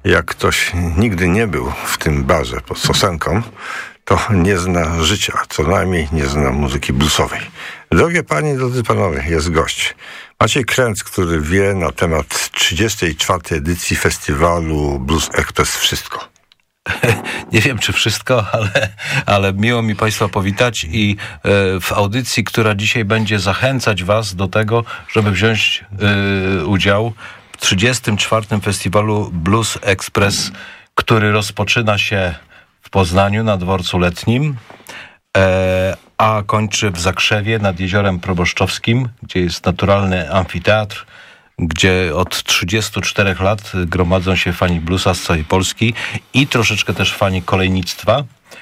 jak ktoś nigdy nie był w tym barze pod Sosenką, to nie zna życia, a co najmniej nie zna muzyki bluesowej. Drogie panie, drodzy panowie, jest gość. Maciej Kręc, który wie na temat 34. edycji festiwalu Blues Express wszystko. Nie wiem, czy wszystko, ale miło mi Państwa powitać i w audycji, która dzisiaj będzie zachęcać Was do tego, żeby wziąć udział w 34. festiwalu Blues Express, który rozpoczyna się w Poznaniu na Dworcu Letnim, a kończy w Zakrzewie nad Jeziorem Proboszczowskim, gdzie jest naturalny amfiteatr, gdzie od 34 lat gromadzą się fani bluesa z całej Polski i troszeczkę też fani kolejnictwa,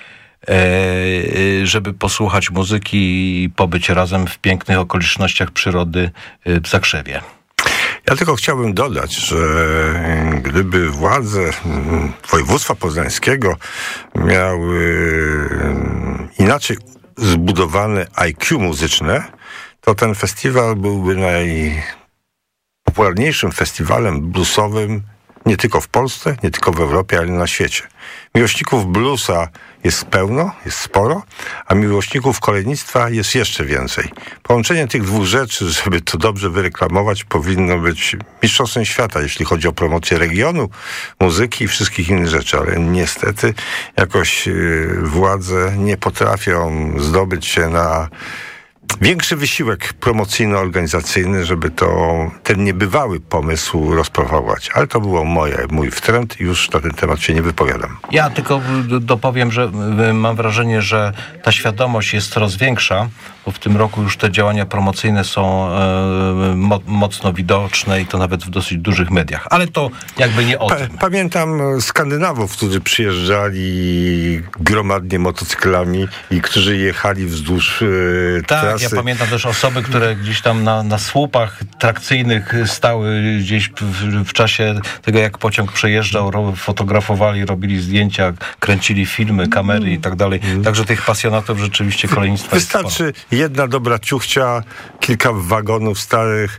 żeby posłuchać muzyki i pobyć razem w pięknych okolicznościach przyrody w Zakrzewie. Ja tylko chciałbym dodać, że gdyby władze województwa poznańskiego miały inaczej zbudowane IQ muzyczne, to ten festiwal byłby najpopularniejszym festiwalem bluesowym nie tylko w Polsce, nie tylko w Europie, ale na świecie. Miłośników bluesa jest pełno, jest sporo, a miłośników kolejnictwa jest jeszcze więcej. Połączenie tych dwóch rzeczy, żeby to dobrze wyreklamować, powinno być mistrzostwem świata, jeśli chodzi o promocję regionu, muzyki i wszystkich innych rzeczy, ale niestety jakoś władze nie potrafią zdobyć się na większy wysiłek promocyjno-organizacyjny, żeby ten niebywały pomysł rozpropagować. Ale to było mój wtręt i już na ten temat się nie wypowiadam. Ja tylko dopowiem, że mam wrażenie, że ta świadomość jest coraz większa, bo w tym roku już te działania promocyjne są mocno widoczne i to nawet w dosyć dużych mediach. Ale to jakby nie o tym. Pamiętam Skandynawów, którzy przyjeżdżali gromadnie motocyklami i którzy jechali wzdłuż trasy. Ja pamiętam też osoby, które gdzieś tam na słupach trakcyjnych stały gdzieś w czasie tego, jak pociąg przejeżdżał, fotografowali, robili zdjęcia, kręcili filmy, kamery i tak dalej. Także tych pasjonatów rzeczywiście kolejnictwa wystarczy jest sporo. Jedna dobra ciuchcia, kilka wagonów starych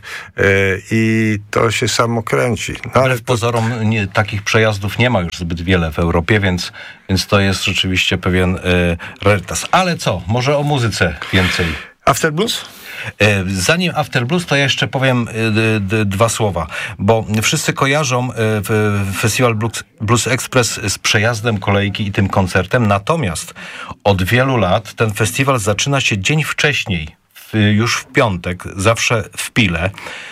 i to się samo kręci. No, ale pozorom takich przejazdów nie ma już zbyt wiele w Europie, więc to jest rzeczywiście pewien rarytas. Ale co? Może o muzyce więcej. After Blues? Zanim After Blues, to ja jeszcze powiem dwa słowa, bo wszyscy kojarzą festiwal Blues Express z przejazdem kolejki i tym koncertem, natomiast od wielu lat ten festiwal zaczyna się dzień wcześniej, już w piątek, zawsze w Pile.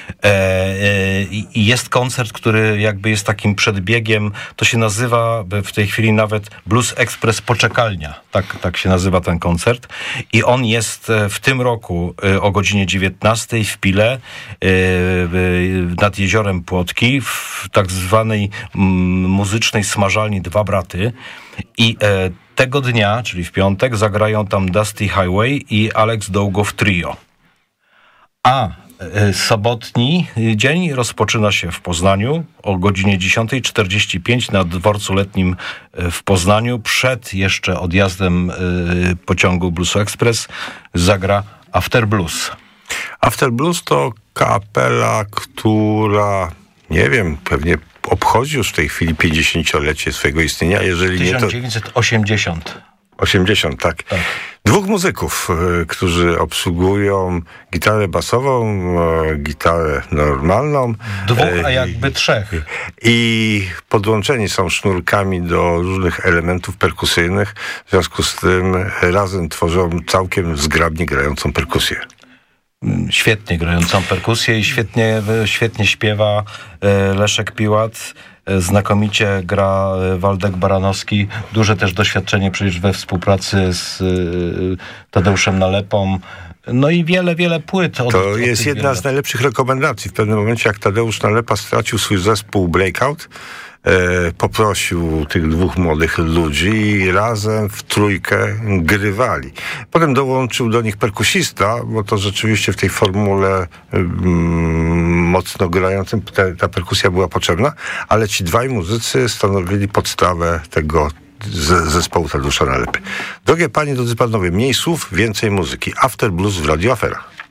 I jest koncert, który jakby jest takim przedbiegiem, to się nazywa w tej chwili nawet Blues Express Poczekalnia. Tak się nazywa ten koncert. I on jest w tym roku o godzinie 19 w Pile nad Jeziorem Płotki w tak zwanej muzycznej smażalni Dwa Braty. I tego dnia, czyli w piątek, zagrają tam Dusty Highway i Alex Dougow Trio. A sobotni dzień rozpoczyna się w Poznaniu o godzinie 10:45 na Dworcu Letnim w Poznaniu. Przed jeszcze odjazdem pociągu Blues Express zagra After Blues. After Blues to kapela, która, nie wiem, pewnie obchodzi już w tej chwili 50-lecie swojego istnienia, jeżeli 1980. Nie to 80, tak. Dwóch muzyków, którzy obsługują gitarę basową, gitarę normalną. Dwóch, a jakby trzech. I podłączeni są sznurkami do różnych elementów perkusyjnych. W związku z tym razem tworzą całkiem zgrabnie grającą perkusję. Świetnie grającą perkusję i świetnie śpiewa Leszek Piłat. Znakomicie gra Waldek Baranowski. Duże też doświadczenie przecież we współpracy z Tadeuszem Nalepą. No i wiele płyt. To jest jedna z najlepszych rekomendacji. W pewnym momencie, jak Tadeusz Nalepa stracił swój zespół Breakout, poprosił tych dwóch młodych ludzi i razem w trójkę grywali. Potem dołączył do nich perkusista, bo to rzeczywiście w tej formule mocno grającym ta perkusja była potrzebna, ale ci dwaj muzycy stanowili podstawę tego zespołu Tadeusza Nalepy. Drogie panie, drodzy panowie, mniej słów, więcej muzyki. After Blues w Radio Afera.